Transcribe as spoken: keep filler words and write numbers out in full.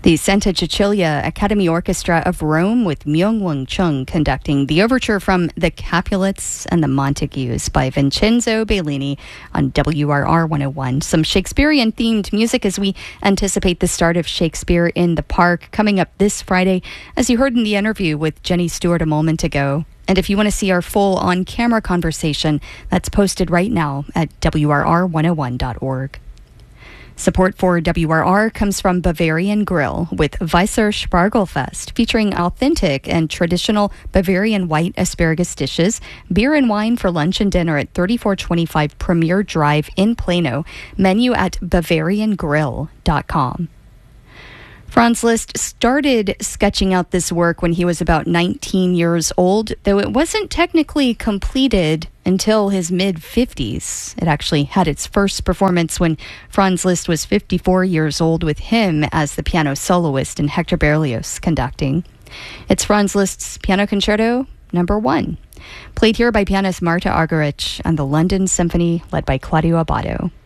The Santa Cecilia Academy Orchestra of Rome with Myung-Won Chung conducting the overture from The Capulets and the Montagues by Vincenzo Bellini on W R R one oh one. Some Shakespearean-themed music as we anticipate the start of Shakespeare in the Park coming up this Friday, as you heard in the interview with Jenny Stewart a moment ago. And if you want to see our full on-camera conversation, that's posted right now at W R R one oh one dot org. Support for W R R comes from Bavarian Grill with Weisser Spargelfest, featuring authentic and traditional Bavarian white asparagus dishes, beer and wine for lunch and dinner at thirty-four twenty-five Premier Drive in Plano. Menu at bavarian grill dot com. Franz Liszt started sketching out this work when he was about nineteen years old, though it wasn't technically completed until his mid-fifties. It actually had its first performance when Franz Liszt was fifty-four years old, with him as the piano soloist and Hector Berlioz conducting. It's Franz Liszt's Piano Concerto Number One, played here by pianist Marta Argerich and the London Symphony led by Claudio Abbado.